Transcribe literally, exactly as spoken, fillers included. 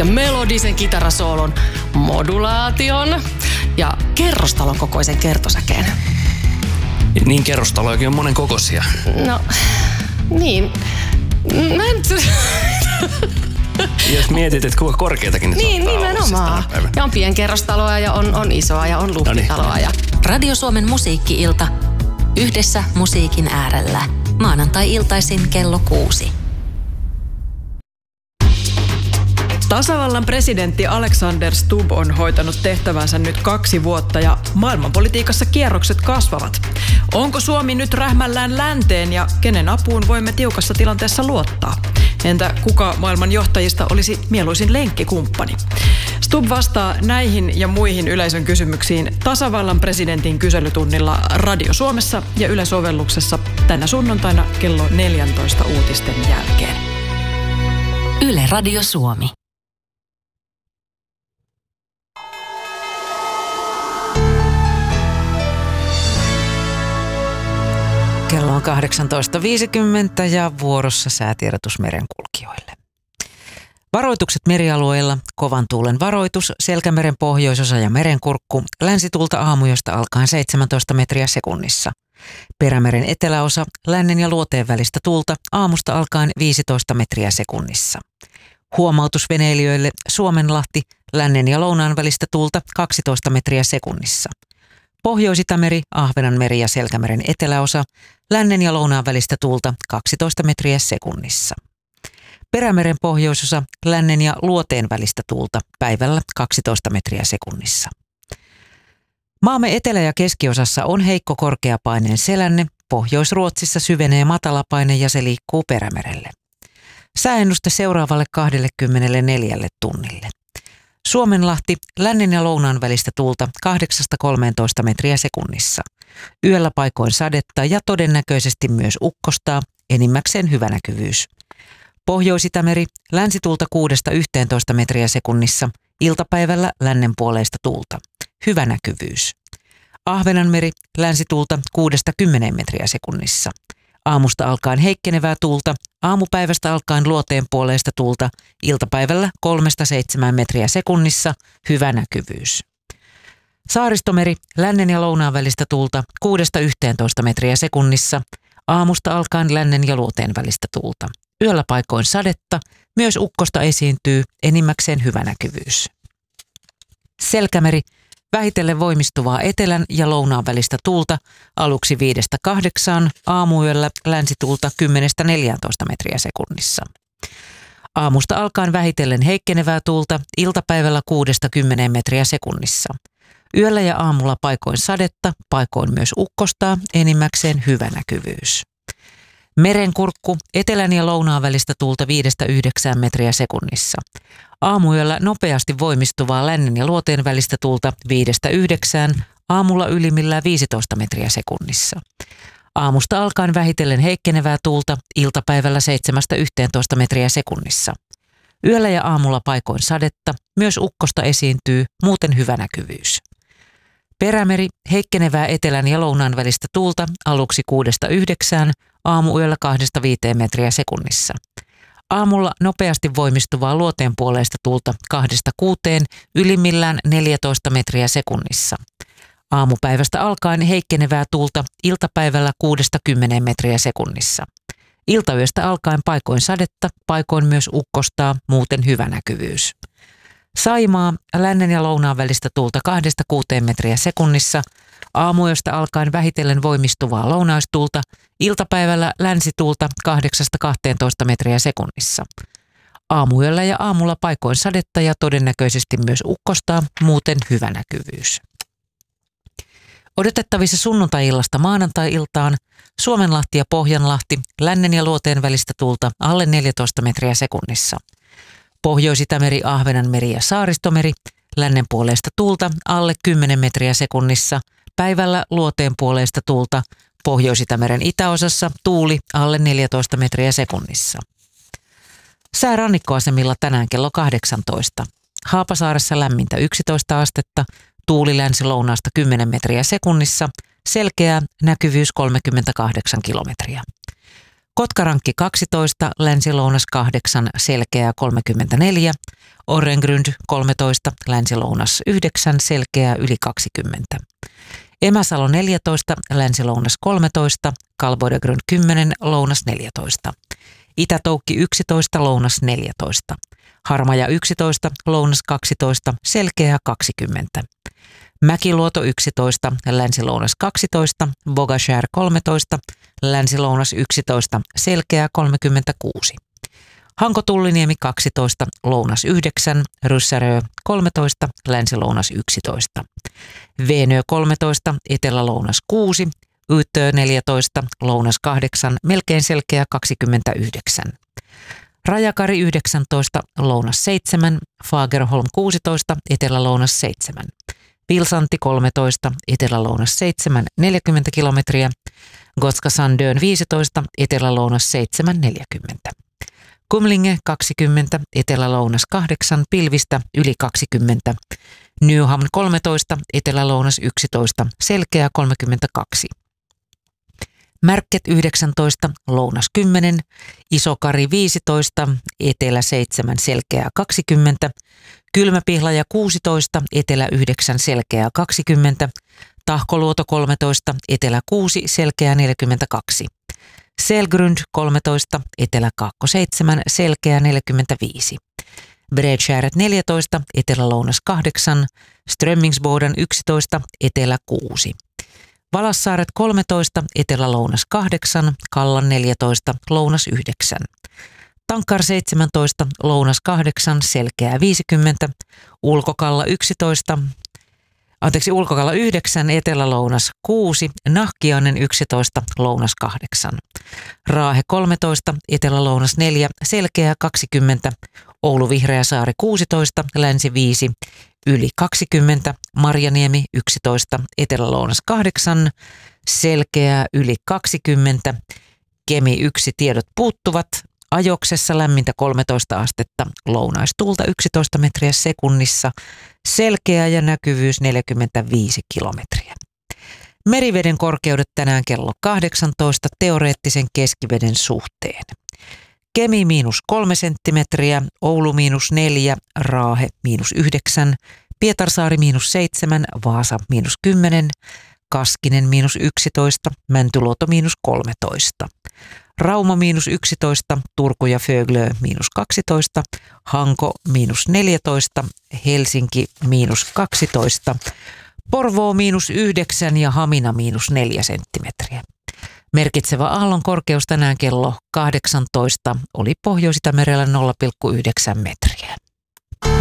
pitkän melodisen kitarasoolon, modulaation ja kerrostalon kokoisen kertosäkeen. Niin kerrostalojakin on monen kokoisia. No, niin. Mä en... Jos mietit, että kuinka korkeitakin ne niin, saattaa nimenomaan. Olla, siis ja on pienkerrostaloa ja on, on isoa ja on luhtitaloa. Ja... Radio Suomen musiikki-ilta. Yhdessä musiikin äärellä. Maanantai-iltaisin kello kuusi. Tasavallan presidentti Alexander Stubb on hoitanut tehtävänsä nyt kaksi vuotta ja maailmanpolitiikassa kierrokset kasvavat. Onko Suomi nyt rähmällään länteen ja kenen apuun voimme tiukassa tilanteessa luottaa? Entä kuka maailman johtajista olisi mieluisin lenkkikumppani? Stubb vastaa näihin ja muihin yleisön kysymyksiin tasavallan presidentin kyselytunnilla Radio Suomessa ja Yle-sovelluksessa tänä sunnuntaina kello neljäntoista uutisten jälkeen. Yle Radio Suomi. Kello on kahdeksantoista viisikymmentä ja vuorossa säätiedotus merenkulkijoille. Varoitukset merialueilla, kovan tuulen varoitus, Selkämeren pohjoisosa ja merenkurkku, länsituulta aamujosta alkaen seitsemäntoista metriä sekunnissa. Perämeren eteläosa, lännen ja luoteen välistä tuulta, aamusta alkaen viisitoista metriä sekunnissa. Huomautus veneilijöille, Suomenlahti, lännen ja lounaan välistä tuulta kaksitoista metriä sekunnissa. Pohjois-Itämeri, Ahvenanmeri ja Selkämeren eteläosa, lännen ja lounaan välistä tuulta kaksitoista metriä sekunnissa. Perämeren pohjoisosa, lännen ja luoteen välistä tuulta, päivällä kaksitoista metriä sekunnissa. Maamme etelä- ja keskiosassa on heikko korkeapaineen selänne, Pohjois-Ruotsissa syvenee matalapaine ja se liikkuu Perämerelle. Sääennuste seuraavalle kaksikymmentäneljä tunnille. Suomenlahti, lännen ja lounaan välistä tuulta kahdeksasta kolmeentoista metriä sekunnissa. Yöllä paikoin sadetta ja todennäköisesti myös ukkostaa, enimmäkseen hyvä näkyvyys. Pohjois-Itämeri, länsituulta kuudesta yhteentoista metriä sekunnissa, iltapäivällä lännenpuoleista tuulta. Hyvä näkyvyys. Ahvenanmeri, länsituulta kuudesta kymmeneen metriä sekunnissa. Aamusta alkaen heikkenevää tuulta, aamupäivästä alkaen luoteen puoleista tuulta, iltapäivällä kolmesta seitsemään metriä sekunnissa, hyvä näkyvyys. Saaristomeri, lännen ja lounaan välistä tuulta, kuudesta yhteentoista metriä sekunnissa, aamusta alkaen lännen ja luoteen välistä tuulta. Yöllä paikoin sadetta, myös ukkosta esiintyy, enimmäkseen hyvä näkyvyys. Selkämeri, vähitellen voimistuvaa etelän ja lounaan välistä tuulta, aluksi viidestä kahdeksaan, aamuyöllä länsituulta kymmenestä neljääntoista metriä sekunnissa. Aamusta alkaen vähitellen heikkenevää tuulta, iltapäivällä kuudesta kymmeneen metriä sekunnissa. Yöllä ja aamulla paikoin sadetta, paikoin myös ukkostaa, enimmäkseen hyvä näkyvyys. Merenkurkku, etelän ja lounaan välistä tuulta viidestä yhdeksään metriä sekunnissa. Aamuyöllä nopeasti voimistuvaa lännen ja luoteen välistä tuulta viidestä yhdeksään, aamulla ylimmillään viisitoista metriä sekunnissa. Aamusta alkaen vähitellen heikkenevää tuulta, iltapäivällä seitsemästä yhteentoista metriä sekunnissa. Yöllä ja aamulla paikoin sadetta, myös ukkosta esiintyy, muuten hyvä näkyvyys. Perämeri, heikkenevää etelän ja lounaan välistä tuulta, aluksi kuudesta yhdeksään, aamuyöllä kahdesta viiteen metriä sekunnissa. Aamulla nopeasti voimistuvaa luoteen puoleista tuulta kahdesta kuuteen, ylimmillään neljätoista metriä sekunnissa. Aamupäivästä alkaen heikkenevää tuulta, iltapäivällä kuudesta kymmeneen metriä sekunnissa. Iltayöstä alkaen paikoin sadetta, paikoin myös ukkostaa, muuten hyvä näkyvyys. Saimaa, lännen ja lounaan välistä tuulta kahdesta kuuteen metriä sekunnissa, aamuyöstä alkaen vähitellen voimistuvaa lounaistuulta, iltapäivällä länsituulta kahdeksasta kahteentoista metriä sekunnissa. Aamuyöllä ja aamulla paikoin sadetta ja todennäköisesti myös ukkostaa, muuten hyvä näkyvyys. Odotettavissa sunnuntai-illasta maanantai-iltaan Suomenlahti ja Pohjanlahti, lännen ja luoteen välistä tuulta alle neljätoista metriä sekunnissa. Pohjois-Itämeri, Ahvenanmeri ja Saaristomeri, lännen puoleista tuulta alle kymmenen metriä sekunnissa, päivällä luoteen puoleista tuulta, Pohjois-Itämeren itäosassa tuuli alle neljätoista metriä sekunnissa. Sää rannikkoasemilla tänään kello kahdeksantoista. Haapasaaressa lämmintä yksitoista astetta, tuuli länsi-lounaasta kymmenen metriä sekunnissa, selkeä näkyvyys kolmekymmentäkahdeksan kilometriä. Kotkarankki kaksitoista, Länsi-Lounas kahdeksan, Selkeää kolmekymmentäneljä, Orrengrund kolmetoista, Länsi-Lounas yhdeksän, Selkeää yli kaksikymmentä. Emäsalo neljätoista, Länsi-Lounas kolmetoista, Kalvoidegrund kymmenen, Lounas neljätoista. Itätoukki yksitoista, Lounas neljätoista. Harmaja yksitoista, Lounas kaksitoista, Selkeää kaksikymmentä. Mäkiluoto yksitoista, Länsi-Lounas kaksitoista, Bogashär kolmetoista, Länsi-Lounas yksitoista, Selkeää kolmekymmentäkuusi. Hanko-Tulliniemi kaksitoista, Lounas yhdeksän, Ryssärö kolmetoista, Länsi-Lounas yksitoista. Veenö kolmetoista, Etelä-Lounas kuusi, Yttö neljätoista, Lounas kahdeksan, melkein Selkeää kaksikymmentäyhdeksän. Rajakari yhdeksäntoista, Lounas seitsemän, Fagerholm kuusitoista, Etelä-Lounas seitsemän. Pilsanti kolmetoista, Etelä-Lounas seitsemän, neljäkymmentä kilometriä. Gotska-Sandön viisitoista, Etelä-Lounas seitsemän, neljäkymmentä. Kumlinge kaksikymmentä, Etelä-Lounas kahdeksan, Pilvistä yli kaksikymmentä. Nyhamn kolmetoista, Etelä-Lounas yksitoista, Selkeää kolmekymmentäkaksi. Märket yhdeksäntoista, Lounas kymmenen, Isokari viisitoista, Etelä seitsemän, Selkeää kaksikymmentä. Kylmäpihlaja kuusitoista, Etelä yhdeksän, Selkeää kaksikymmentä. Tahkoluoto kolmetoista, Etelä kuusi, Selkeää neljäkymmentäkaksi. Selgrund kolmetoista, Etelä seitsemän, Selkeää neljäkymmentäviisi. Bredskäret neljätoista, Etelä-Lounas kahdeksan, Strömmingsboden yksitoista, Etelä kuusi. Valassaaret kolmetoista, Etelä-Lounas kahdeksan, Kallan neljätoista, Lounas yhdeksän. Tankkar seitsemäntoista, Lounas kahdeksan, Selkeää viisikymmentä, Ulkokalla yksitoista, anteeksi Ulkokalla yhdeksän, Etelä-Lounas kuusi, Nahkiainen yksitoista, Lounas kahdeksan. Raahe kolmetoista, Etelä-Lounas neljä, Selkeää kaksikymmentä, Oulu Vihreäsaari kuusitoista, Länsi viisi, yli kaksikymmentä, Marjaniemi yksitoista, Etelä-Lounas kahdeksan, Selkeää yli kaksikymmentä, Kemi yksi, tiedot puuttuvat, Ajoksessa lämmintä kolmetoista astetta, lounaistuulta yksitoista metriä sekunnissa, Selkeää ja näkyvyys neljäkymmentäviisi kilometriä. Meriveden korkeudet tänään kello kahdeksantoista teoreettisen keskiveden suhteen. Kemi miinus kolme senttimetriä, Oulu miinus neljä, Raahe miinus yhdeksän, Pietarsaari miinus seitsemän, Vaasa miinus kymmenen, Kaskinen miinus yksitoista, Mäntyluoto miinus kolmetoista. Rauma miinus yksitoista, Turku ja Föglö miinus kaksitoista, Hanko miinus neljätoista, Helsinki miinus kaksitoista, Porvoo miinus yhdeksän ja Hamina miinus neljä senttimetriä. Merkitsevä aallon korkeus tänään kello kahdeksantoista oli Pohjois-Itämerellä nolla pilkku yhdeksän metriä.